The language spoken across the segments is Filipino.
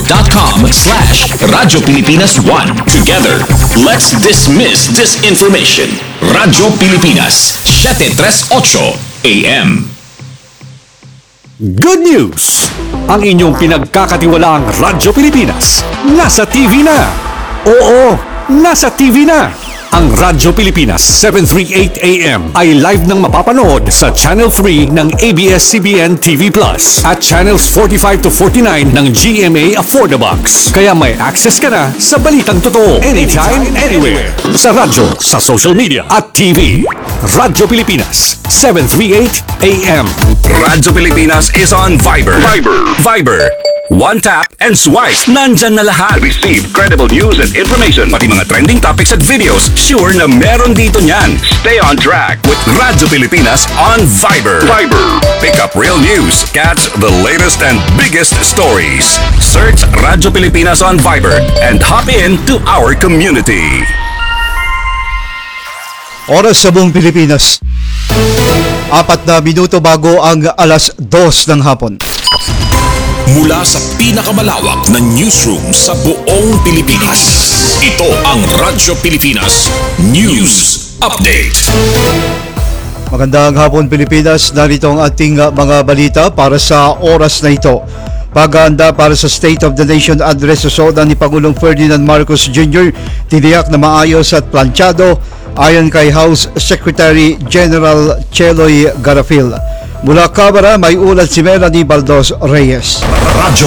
facebook.com/Radyo Pilipinas 1. Together, let's dismiss disinformation. Radyo Pilipinas, 738 AM. Good news! Ang inyong pinagkakatiwalaang Radyo Pilipinas nasa TV na! Oo, nasa TV na! Ang Radyo Pilipinas 738 AM ay live nang mapapanood sa Channel 3 ng ABS-CBN TV Plus at Channels 45 to 49 ng GMA Affordabox. Kaya may access ka na sa balitang totoo anytime, anywhere. Sa radyo, sa social media at TV. Radyo Pilipinas 738 AM. Radyo Pilipinas is on Viber. Viber. One tap and swipe. Nandyan na lahat. Receive credible news and information. Pati mga trending topics at videos. Sure na meron dito niyan. Stay on track with Radyo Pilipinas on Viber. Pick up real news. Catch the latest and biggest stories. Search Radyo Pilipinas on Viber and hop in to our community. Oras sa buong Pilipinas. 4 na minuto bago ang alas 2 ng hapon. Mula sa pinakamalawak na newsroom sa buong Pilipinas. Ito ang Radyo Pilipinas News Update. Magandang hapon Pilipinas, narito ang ating mga balita para sa oras na ito. Paghahanda para sa State of the Nation Address sa SONA ni Pangulong Ferdinand Marcos Jr. tiniyak na maayos at planchado ayon kay House Secretary General Cheloy Garafil. Mula Kamara, may ulat si Melanie Baldos Reyes. Radyo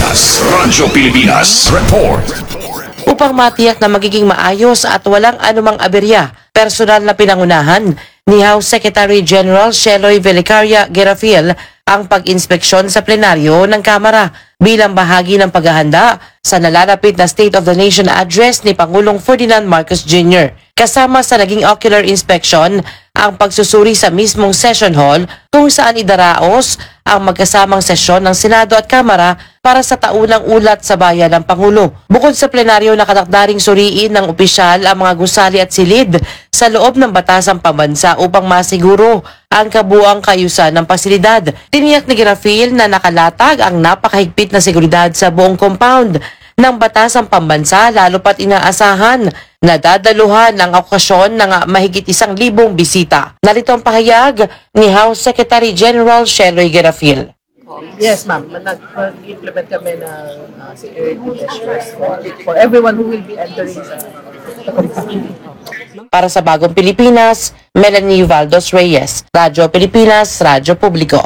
Pilipinas Report. Upang matiyak na magiging maayos at walang anumang aberya, personal na pinangunahan ni House Secretary General Cheloy Velicaria Garafil ang pag-inspeksyon sa plenaryo ng Kamara bilang bahagi ng paghahanda sa nalalapit na State of the Nation Address ni Pangulong Ferdinand Marcos Jr. Kasama sa naging ocular inspection ang pagsusuri sa mismong session hall kung saan idaraos ang magkasamang sesyon ng Senado at Kamara para sa taunang ulat sa bayan ng Pangulo. Bukod sa plenaryo, nakatakdaring suriin ng opisyal ang mga gusali at silid sa loob ng batasang pambansa upang masiguro ang kabuang kayusan ng pasilidad. Tiniyak ni Garafil na nakalatag ang napakahigpit na seguridad sa buong compound ng batasang pambansa, lalo pat inaasahan na dadaluhan ng okasyon ng mahigit 1,000 bisita. Narito ang pahayag ni House Secretary General Cheloy Garafil. Yes, ma'am. Nag-implement kami ng security measures for everyone who will be entering the community. Para sa Bagong Pilipinas, Melanie Valdos Reyes, Radyo Pilipinas, Radyo Publiko.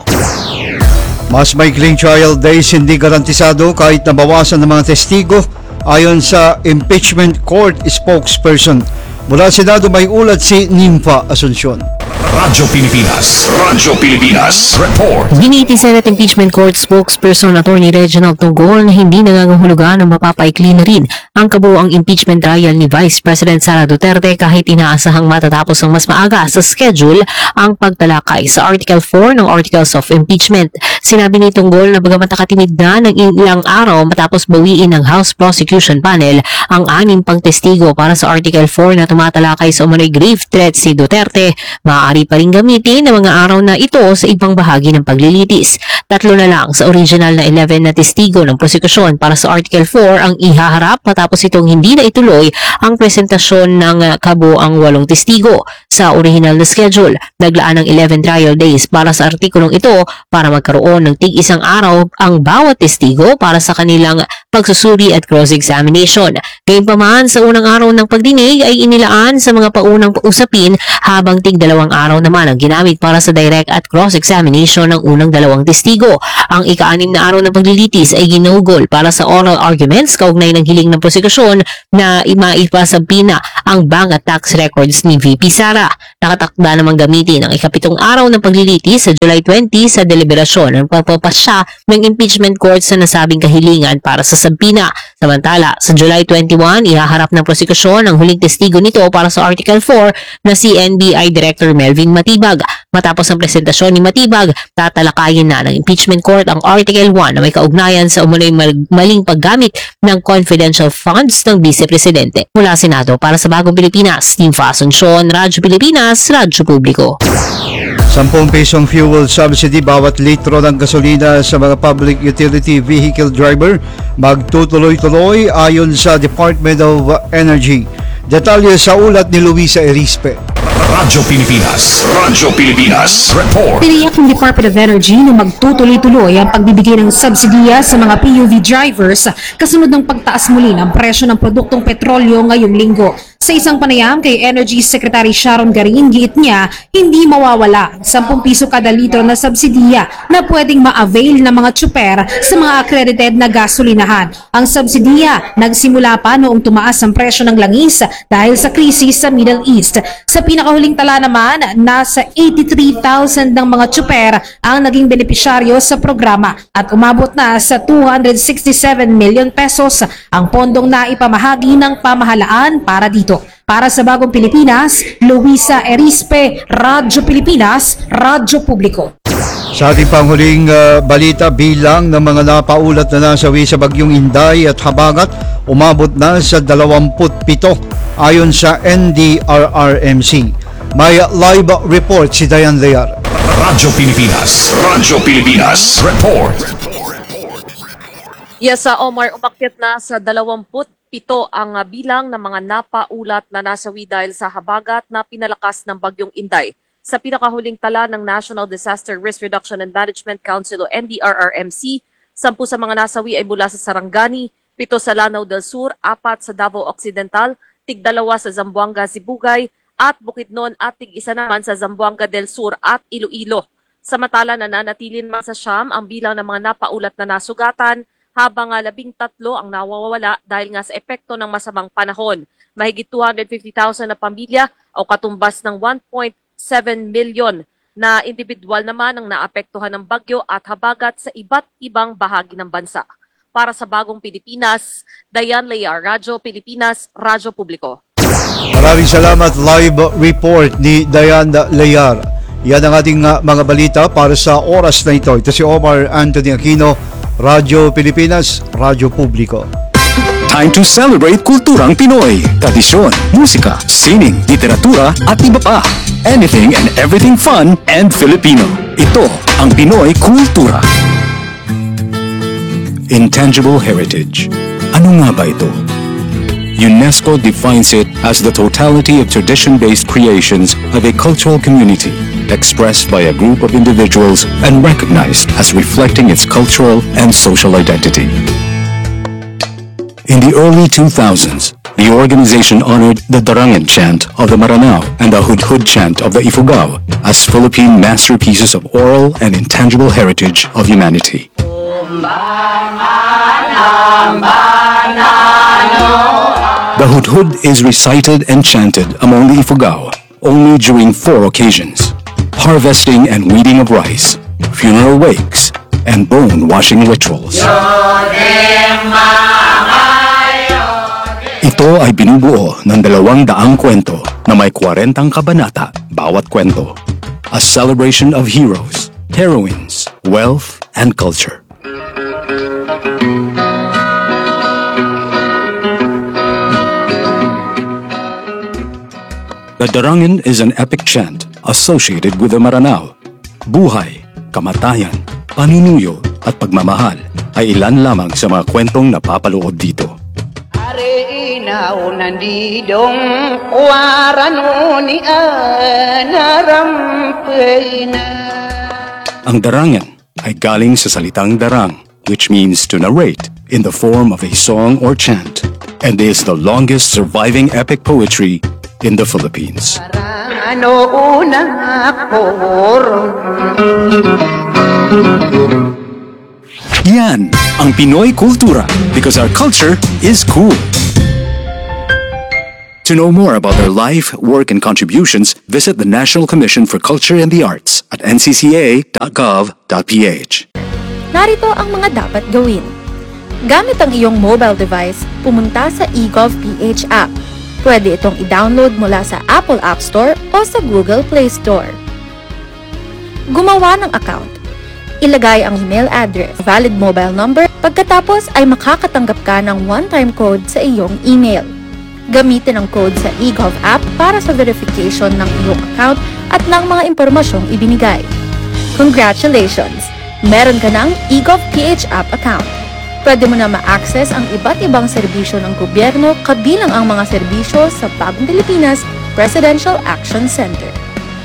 Mas maikling trial days hindi garantisado kahit nabawasan ng mga testigo ayon sa impeachment court spokesperson. Mula Senado may ulat si Nympha Asuncion. Radyo Pilipinas Report. Giniti Senate Impeachment Court spokesperson Attorney Reginald Tungol na hindi nangangahulugan na mapapaikli na rin ang kabuoang impeachment trial ni Vice President Sara Duterte kahit inaasahang matatapos ang mas maaga sa schedule ang pagtalakay sa Article 4 ng Articles of Impeachment. Sinabi ni Tungol na bagamat nakatimid na ng ilang araw matapos bawiin ng House Prosecution Panel ang 6 pang testigo para sa Article 4 na tumatalakay sa umano'y grave threat si Duterte, maaari pa rin gamitin ang mga araw na ito sa ibang bahagi ng paglilitis. 3 na lang sa original na 11 na testigo ng prosekusyon para sa Article 4 ang ihaharap matapos itong hindi na ituloy ang presentasyon ng kabuoang 8 testigo. Sa original na schedule, naglaan ng 11 trial days para sa artikulong ito para magkaroon ng tig-1 araw ang bawat testigo para sa kanilang pagsusuri at cross-examination. Gayunpaman, sa unang araw ng pagdinig ay inilaan sa mga paunang usapin habang tig-2 araw naman ang ginamit para sa direct at cross-examination ng unang 2 testigo. Ang ika-6 na araw ng paglilitis ay ginugol para sa oral arguments kaugnay ng hiling ng prosekusyon na maipasabina ang bank at tax records ni VP Sara. Nakatakda namang gamitin ang ika-7 araw ng paglilitis sa July 20 sa deliberasyon ng pagpapasya ng impeachment court sa nasabing kahilingan para sa sabina. Samantala, sa July 21, ihaharap ng prosekusyon ang huling testigo nito para sa Article 4 na si NBI Director Melvin Matibag. Matapos ang presentasyon ni Matibag, tatalakayin na ng impeachment court ang Article 1 na may kaugnayan sa umano'y maling paggamit ng confidential funds ng Vice Presidente. Mula Senado para sa Bagong Pilipinas, Team Asuncion, Radyo Pilipinas, Radyo Publiko. 10 pisong fuel subsidy bawat litro ng gasolina sa mga public utility vehicle driver magtutuloy-tuloy ayon sa Department of Energy. Detalye sa ulat ni Luisa Erispe. Radyo Pilipinas. Radyo Pilipinas. Report. Tiniyak ng Department of Energy na magtutuloy-tuloy ang pagbibigay ng subsidiya sa mga PUV drivers kasunod ng pagtaas muli ng presyo ng produktong petrolyo ngayong linggo. Sa isang panayam kay Energy Secretary Sharon Garin, giit niya, hindi mawawala ang 10 piso kada litro na subsidiya na pwedeng ma-avail ng mga tsuper sa mga accredited na gasolinahan. Ang subsidiya nagsimula pa noong tumaas ang presyo ng langis dahil sa krisis sa Middle East. Sa pinakahuling tala naman, nasa 83,000 ng mga tsuper ang naging benepisyaryo sa programa at umabot na sa 267 million pesos ang pondong naipamahagi ng pamahalaan para dito. Para sa Bagong Pilipinas, Luisa Erispe, Radyo Pilipinas, Radyo Publiko. Sa ating panghuling balita, bilang ng mga napaulat na nasawi sa Bagyong Inday at Habagat umabot na sa 27 ayon sa NDRRMC. May live report si Dayan Lear. Radyo Pilipinas. Radyo Pilipinas. Report. Yes, Omar, umakyat na sa 27 ang bilang ng mga napaulat na nasawi dahil sa habagat na pinalakas ng Bagyong Inday. Sa pinakahuling tala ng National Disaster Risk Reduction and Management Council o NDRRMC, 10 sa mga nasawi ay mula sa Sarangani, 7 sa Lanao del Sur, 4 sa Davao Occidental, 2 sa Zamboanga, Sibugay, at Bukidnon at 1 naman sa Zamboanga del Sur at Iloilo. Samantala nananatili naman sa Siam ang bilang ng mga napaulat na nasugatan, habang 13 ang nawawala dahil nga sa epekto ng masamang panahon. Mahigit 250,000 na pamilya o katumbas ng 1.7 million na individual naman ang naapektuhan ng bagyo at habagat sa iba't ibang bahagi ng bansa. Para sa Bagong Pilipinas, Dayan Lear, Radyo Pilipinas, Radyo Publiko. Maraming salamat, live report ni Dayan Lear. Yan ang ating mga balita para sa oras na ito. Ito si Omar Anthony Aquino, Radyo Pilipinas, Radyo Publiko. Time to celebrate kulturang Pinoy. Tradisyon, musika, sining, literatura at iba pa. Anything and everything fun and Filipino. Ito ang Pinoy Kultura. Intangible heritage. Ano nga ba ito? UNESCO defines it as the totality of tradition-based creations of a cultural community expressed by a group of individuals and recognized as reflecting its cultural and social identity. In the early 2000s, the organization honored the Darangan chant of the Maranao and the Hudhud chant of the Ifugao as Philippine masterpieces of oral and intangible heritage of humanity. The Hudhud is recited and chanted among the Ifugao only during 4 occasions: harvesting and weeding of rice, funeral wakes, and bone-washing rituals. Ito ay binubuo ng 200 kwento na may 40 kabanata bawat kwento. A celebration of heroes, heroines, wealth, and culture. The Darangan is an epic chant associated with the Maranao. Buhay, kamatayan, paninuyo at pagmamahal ay ilan lamang sa mga kwentong napapaloob dito. Ang Darangan ay galing sa salitang darang, which means to narrate in the form of a song or chant, and is the longest surviving epic poetry in the Philippines. Yan ang Pinoy Kultura, because our culture is cool. To know more about their life, work, and contributions, visit the National Commission for Culture and the Arts at ncca.gov.ph. Narito ang mga dapat gawin. Gamit ang iyong mobile device, pumunta sa eGov.ph app. Pwede itong i-download mula sa Apple App Store o sa Google Play Store. Gumawa ng account. Ilagay ang email address, valid mobile number, pagkatapos ay makakatanggap ka ng one-time code sa iyong email. Gamitin ang code sa eGov app para sa verification ng iyong account at ng mga impormasyong ibinigay. Congratulations! Meron ka ng eGov PH app account. Pwede mo na ma-access ang iba't ibang serbisyo ng gobyerno kabilang ang mga serbisyo sa Bagong Pilipinas Presidential Action Center.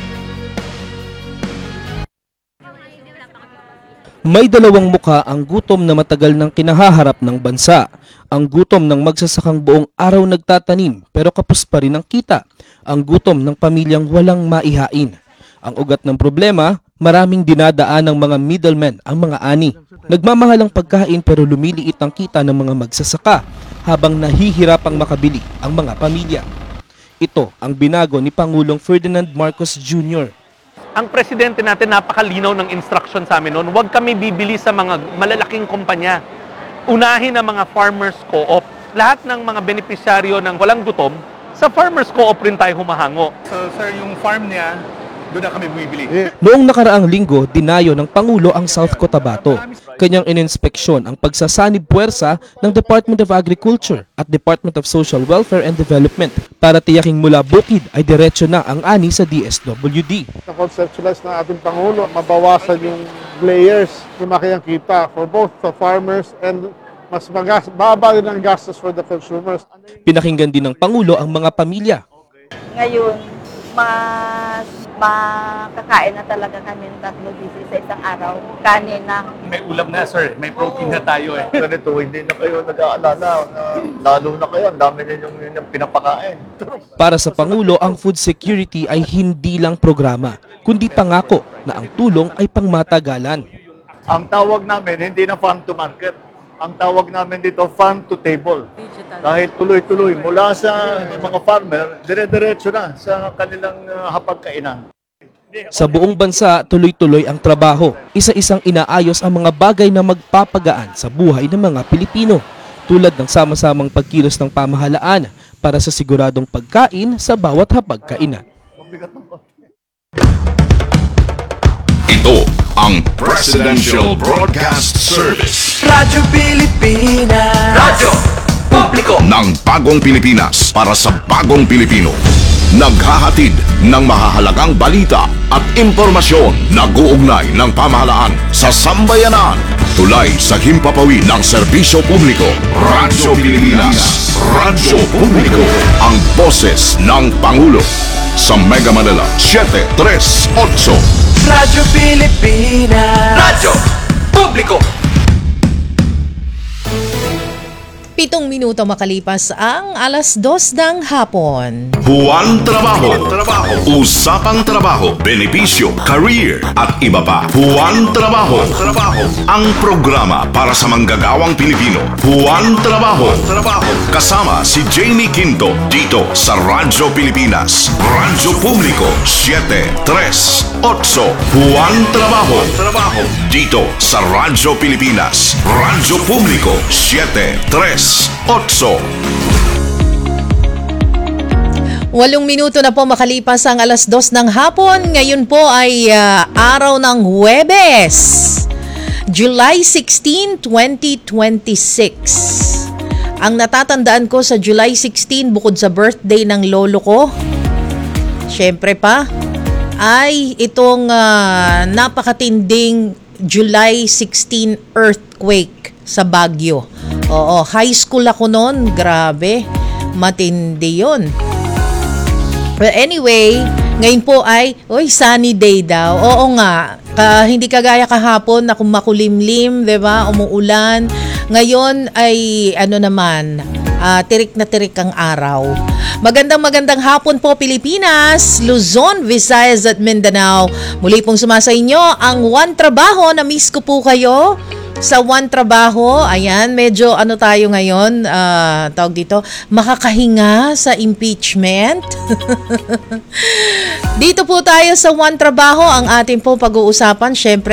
May dalawang mukha ang gutom na matagal nang kinahaharap ng bansa. Ang gutom ng magsasakang buong araw nagtatanim pero kapos pa rin ang kita. Ang gutom ng pamilyang walang maihain. Ang ugat ng problema, maraming dinadaan ng mga middlemen ang mga ani. Nagmamahal ang pagkain pero lumiliit ang kita ng mga magsasaka habang nahihirapang makabili ang mga pamilya. Ito ang binago ni Pangulong Ferdinand Marcos Jr. Ang presidente natin napakalinaw ng instruction sa amin noon, huwag kami bibili sa mga malalaking kumpanya. Unahin ang mga farmers co-op. Lahat ng mga benepisyaryo ng walang gutom, sa farmers co-op rin tayo humahango. So sir, yung farm niya, doon na kami bumibili. Noong nakaraang linggo, dinayo ng Pangulo ang South Cotabato. Kanyang ininspeksyon ang pagsasanib puwersa ng Department of Agriculture at Department of Social Welfare and Development para tiyaking mula bukid ay diretso na ang ani sa DSWD. Na-conceptualize ng ating Pangulo, mabawasan yung layers, lumaki ang kita for both the farmers and mas baba din ang gastos for the consumers. Pinakinggan din ng Pangulo ang mga pamilya. Ngayon, mas makakain na talaga kami ng 3 beses sa isang araw. Kanin na. May ulam na sir, may protein na tayo eh. Ganito, hindi na kayo nag-aalala. Lalo na kayo, ang dami ninyong pinapakain. Para sa Pangulo, ang food security ay hindi lang programa, kundi pangako na ang tulong ay pangmatagalan. Ang tawag namin, hindi na farm to market. Ang tawag namin dito, farm to table. Dahil tuloy-tuloy, mula sa mga farmer, dire-diretso na sa kanilang hapagkainan. Sa buong bansa, tuloy-tuloy ang trabaho. Isa-isang inaayos ang mga bagay na magpapagaan sa buhay ng mga Pilipino, tulad ng sama-samang pagkilos ng pamahalaan para sa siguradong pagkain sa bawat hapagkainan. Ito ang Presidential Broadcast Service. Radyo Pilipinas. Radyo Publiko ng Bagong Pilipinas para sa Bagong Pilipino. Naghahatid ng mahahalagang balita at impormasyon na guugnay ng pamahalaan sa sambayanan. Tulay sa himpapawid ng serbisyo publiko. Radyo Pilipinas. Radyo Publiko. Ang boses ng Pangulo. Sa Mega Manila, 738. Radyo Pilipinas. Radyo Publiko. 7 minuto makalipas ang 2:00 ng hapon. Buwan Trabaho. Usapang trabaho, benepisyo, career at iba pa. Buwan Trabaho. Ang programa para sa manggagawang Pilipino. Buwan Trabaho. Kasama si Jamie Quinto dito sa Radyo Pilipinas. Radyo Publiko 738. Buwan Trabaho. Dito sa Radyo Pilipinas. Radyo Publiko 738. 8 minuto na po makalipas ang 2:00 ng hapon. Ngayon po ay araw ng Huwebes, July 16, 2026. Ang natatandaan ko sa July 16 bukod sa birthday ng lolo ko, syempre pa, ay itong napakatinding July 16 earthquake sa Baguio. Oo, high school ako noon. Grabe, matindi yun. But anyway, ngayon po ay, sunny day daw. Oo nga, hindi kagaya kahapon na kung makulimlim, diba? Umuulan. Ngayon ay, tirik na tirik ang araw. Magandang hapon po Pilipinas, Luzon, Visayas at Mindanao. Muli pong sumasa inyo ang One Trabaho. Na-miss ko po kayo. Sa One Trabaho, ayan, medyo tayo ngayon, tawag dito, makakahinga sa impeachment. Dito po tayo sa One Trabaho, ang ating po pag-uusapan, syempre,